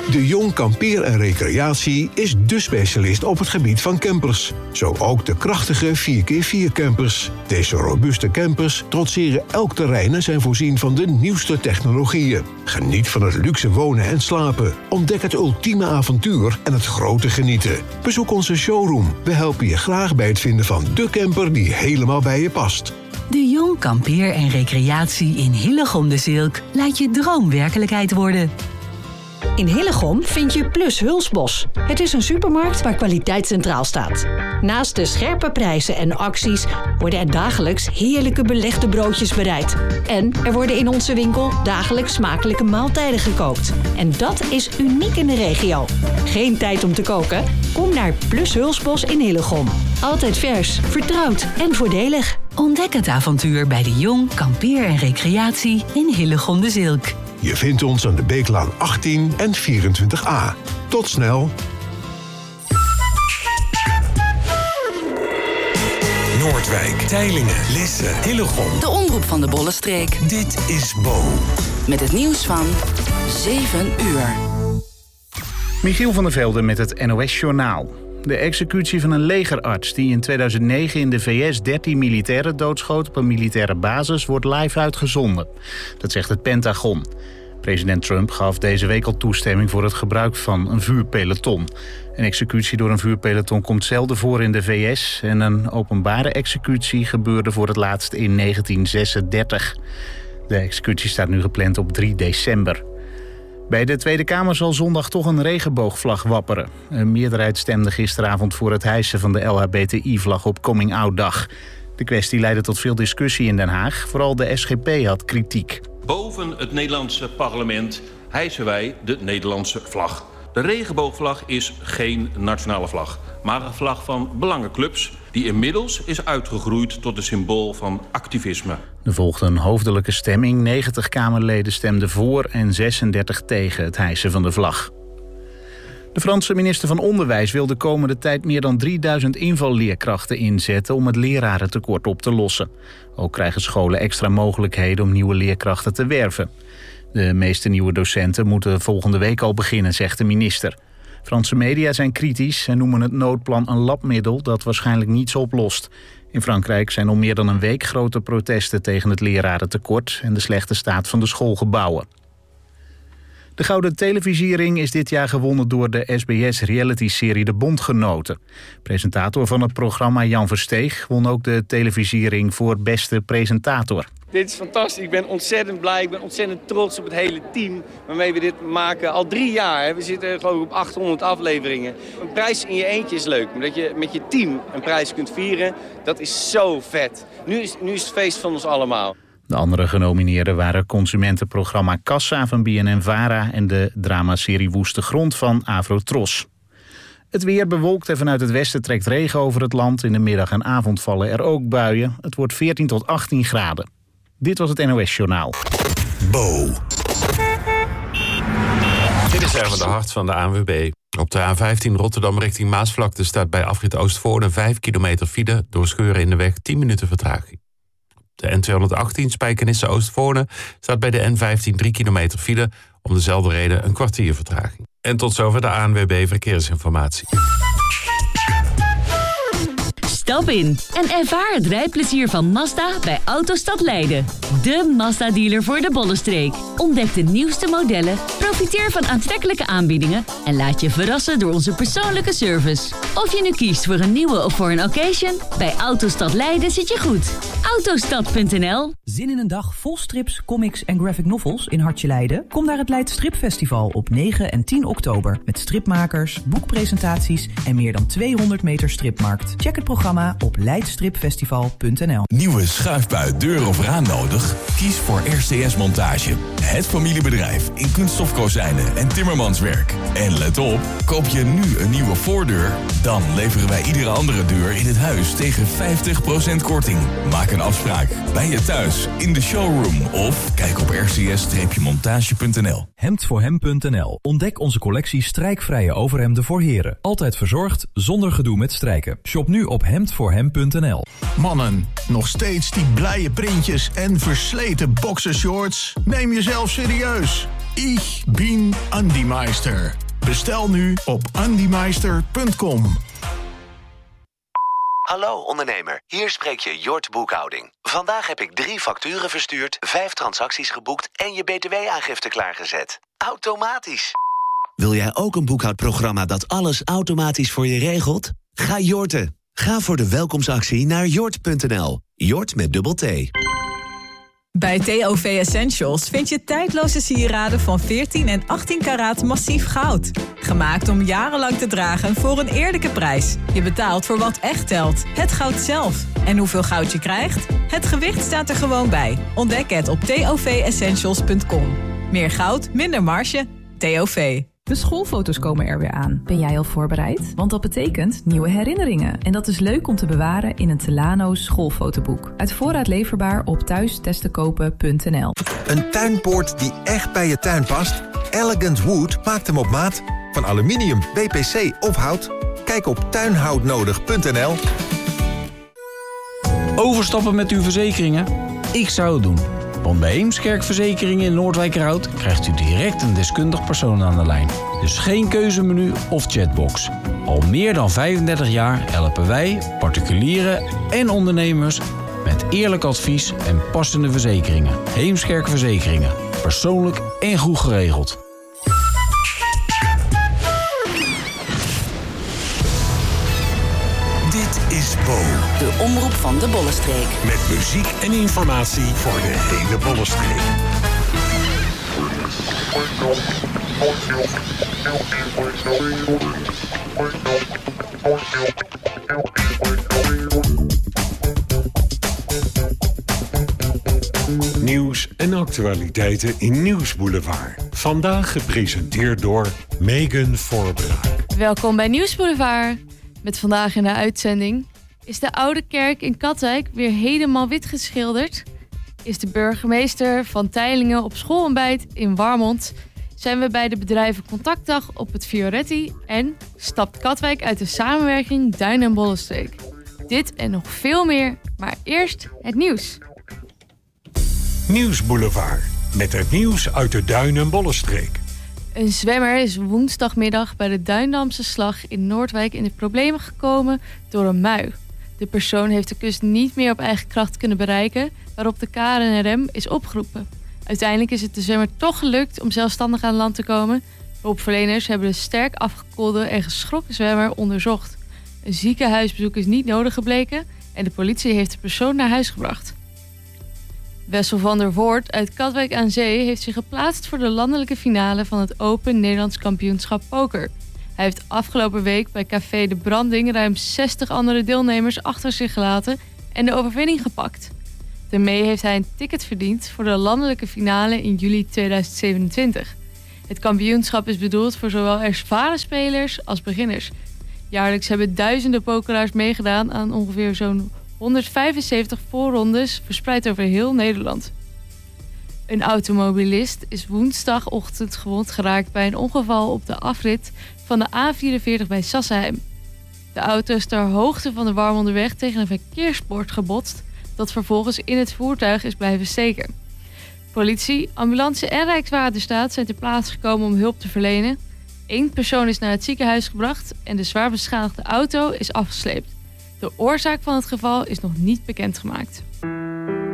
De Jong Kampeer en Recreatie is dé specialist op het gebied van campers. Zo ook de krachtige 4x4 campers. Deze robuuste campers trotseren elk terrein en zijn voorzien van de nieuwste technologieën. Geniet van het luxe wonen en slapen. Ontdek het ultieme avontuur en het grote genieten. Bezoek onze showroom. We helpen je graag bij het vinden van de camper die helemaal bij je past. De Jong Kampeer en Recreatie in Hillegom de Zilk laat je droom werkelijkheid worden. In Hillegom vind je Plus Hulsbos. Het is een supermarkt waar kwaliteit centraal staat. Naast de scherpe prijzen en acties worden er dagelijks heerlijke belegde broodjes bereid. En er worden in onze winkel dagelijks smakelijke maaltijden gekookt. En dat is uniek in de regio. Geen tijd om te koken? Kom naar Plus Hulsbos in Hillegom. Altijd vers, vertrouwd en voordelig. Ontdek het avontuur bij de Jong Kampeer en Recreatie in Hillegom de Zilk. Je vindt ons aan de Beeklaan 18 en 24a. Tot snel! Noordwijk, Teylingen, Lisse, Hillegom. De omroep van de Bollenstreek. Dit is Bo. Met het nieuws van 7 uur. Michiel van der Velde met het NOS-journaal. De executie van een legerarts die in 2009 in de VS 13 militairen doodschoot op een militaire basis wordt live uitgezonden. Dat zegt het Pentagon. President Trump gaf deze week al toestemming voor het gebruik van een vuurpeloton. Een executie door een vuurpeloton komt zelden voor in de VS en een openbare executie gebeurde voor het laatst in 1936. De executie staat nu gepland op 3 december. Bij de Tweede Kamer zal zondag toch een regenboogvlag wapperen. Een meerderheid stemde gisteravond voor het hijsen van de LHBTI-vlag op Coming Out Dag. De kwestie leidde tot veel discussie in Den Haag. Vooral de SGP had kritiek. Boven het Nederlandse parlement hijsen wij de Nederlandse vlag. De regenboogvlag is geen nationale vlag, maar een vlag van belangenclubs die inmiddels is uitgegroeid tot een symbool van activisme. Er volgde een hoofdelijke stemming. 90 Kamerleden stemden voor en 36 tegen het hijsen van de vlag. De Franse minister van Onderwijs wil de komende tijd meer dan 3000 invalleerkrachten inzetten om het lerarentekort op te lossen. Ook krijgen scholen extra mogelijkheden om nieuwe leerkrachten te werven. De meeste nieuwe docenten moeten volgende week al beginnen, zegt de minister. Franse media zijn kritisch en noemen het noodplan een labmiddel dat waarschijnlijk niets oplost. In Frankrijk zijn al meer dan een week grote protesten tegen het lerarentekort en de slechte staat van de schoolgebouwen. De Gouden Televisiering is dit jaar gewonnen door de SBS-realityserie De Bondgenoten. Presentator van het programma Jan Versteeg won ook de televisiering voor beste presentator. Dit is fantastisch. Ik ben ontzettend blij. Ik ben ontzettend trots op het hele team waarmee we dit maken. Al 3 jaar. We zitten geloof ik op 800 afleveringen. Een prijs in je eentje is leuk. Maar dat je met je team een prijs kunt vieren, dat is zo vet. Nu is het feest van ons allemaal. De andere genomineerden waren consumentenprogramma Kassa van BNN-Vara en de dramaserie Woeste Grond van Avrotros. Het weer bewolkt en vanuit het westen trekt regen over het land. In de middag en avond vallen er ook buien. Het wordt 14 tot 18 graden. Dit was het NOS-journaal. Bo. Dit is even de hart van de ANWB. Op de A15 Rotterdam richting Maasvlakte staat bij afrit Oostvoorne 5 kilometer file. Door scheuren in de weg 10 minuten vertraging. De N218 Spijkenisse-Oostvoorne staat bij de N15 3 kilometer file. Om dezelfde reden een kwartier vertraging. En tot zover de ANWB Verkeersinformatie. Stap in en ervaar het rijplezier van Mazda bij Autostad Leiden. De Mazda-dealer voor de Bollenstreek. Ontdek de nieuwste modellen, profiteer van aantrekkelijke aanbiedingen en laat je verrassen door onze persoonlijke service. Of je nu kiest voor een nieuwe of voor een occasion, bij Autostad Leiden zit je goed. Autostad.nl. Zin in een dag vol strips, comics en graphic novels in Hartje Leiden? Kom naar het Leid Stripfestival op 9 en 10 oktober. Met stripmakers, boekpresentaties en meer dan 200 meter stripmarkt. Check het programma op leidstripfestival.nl. Nieuwe schuifbui, deur of raam nodig? Kies voor RCS Montage. Het familiebedrijf in kunststofkozijnen en timmermanswerk. En let op, koop je nu een nieuwe voordeur, dan leveren wij iedere andere deur in het huis tegen 50% korting. Maak een afspraak bij je thuis, in de showroom of kijk op rcs-montage.nl. Hemdvoorhem.nl. Ontdek onze collectie strijkvrije overhemden voor heren. Altijd verzorgd, zonder gedoe met strijken. Shop nu op hemdvoorhem.nl. Mannen, nog steeds die blije printjes en versleten boxershorts? Neem jezelf serieus. Ich bin Andy Meister. Bestel nu op andymeister.com. Hallo ondernemer, hier spreek je Jort Boekhouding. Vandaag heb ik 3 facturen verstuurd, 5 transacties geboekt en je btw-aangifte klaargezet. Automatisch. Wil jij ook een boekhoudprogramma dat alles automatisch voor je regelt? Ga Jorten. Ga voor de welkomstactie naar jort.nl. Jort met dubbel T. Bij TOV Essentials vind je tijdloze sieraden van 14 en 18 karaat massief goud. Gemaakt om jarenlang te dragen voor een eerlijke prijs. Je betaalt voor wat echt telt, het goud zelf. En hoeveel goud je krijgt? Het gewicht staat er gewoon bij. Ontdek het op tovessentials.com. Meer goud, minder marge. TOV. De schoolfoto's komen er weer aan. Ben jij al voorbereid? Want dat betekent nieuwe herinneringen. En dat is leuk om te bewaren in een Telano schoolfotoboek. Uit voorraad leverbaar op thuistesttekopen.nl. Een tuinpoort die echt bij je tuin past? Elegant Wood maakt hem op maat. Van aluminium, WPC of hout. Kijk op tuinhoutnodig.nl. Overstappen met uw verzekeringen? Ik zou het doen. Want bij Heemskerk Verzekeringen in Noordwijkerhout krijgt u direct een deskundig persoon aan de lijn. Dus geen keuzemenu of chatbox. Al meer dan 35 jaar helpen wij, particulieren en ondernemers met eerlijk advies en passende verzekeringen. Heemskerk Verzekeringen. Persoonlijk en goed geregeld. Dit is Bo. De omroep van de Bollenstreek. Met muziek en informatie voor de hele Bollenstreek. Nieuws en actualiteiten in Nieuwsboulevard. Vandaag gepresenteerd door Megan Voorbraak. Welkom bij Nieuwsboulevard. Met vandaag in de uitzending: is de Oude Kerk in Katwijk weer helemaal wit geschilderd? Is de burgemeester van Teylingen op schoolontbijt in Warmond? Zijn we bij de bedrijven Contactdag op het Fioretti? En stapt Katwijk uit de samenwerking Duin en Bollenstreek? Dit en nog veel meer, maar eerst het nieuws. Nieuwsboulevard, met het nieuws uit de Duin en Bollenstreek. Een zwemmer is woensdagmiddag bij de Duindamse slag in Noordwijk in de problemen gekomen door een mui. De persoon heeft de kust niet meer op eigen kracht kunnen bereiken, waarop de KNRM is opgeroepen. Uiteindelijk is het de zwemmer toch gelukt om zelfstandig aan land te komen. Hulpverleners hebben de sterk afgekoelde en geschrokken zwemmer onderzocht. Een ziekenhuisbezoek is niet nodig gebleken en de politie heeft de persoon naar huis gebracht. Wessel van der Voort uit Katwijk aan Zee heeft zich geplaatst voor de landelijke finale van het Open Nederlands Kampioenschap Poker. Hij heeft afgelopen week bij Café de Branding ruim 60 andere deelnemers achter zich gelaten en de overwinning gepakt. Daarmee heeft hij een ticket verdiend voor de landelijke finale in juli 2027. Het kampioenschap is bedoeld voor zowel ervaren spelers als beginners. Jaarlijks hebben duizenden pokeraars meegedaan aan ongeveer zo'n 175 voorrondes verspreid over heel Nederland. Een automobilist is woensdagochtend gewond geraakt bij een ongeval op de afrit van de A44 bij Sassheim. De auto is ter hoogte van de Warmonderweg tegen een verkeersbord gebotst dat vervolgens in het voertuig is blijven steken. Politie, ambulance en Rijkswaterstaat zijn ter plaatse gekomen om hulp te verlenen. 1 persoon is naar het ziekenhuis gebracht en de zwaar beschadigde auto is afgesleept. De oorzaak van het geval is nog niet bekendgemaakt.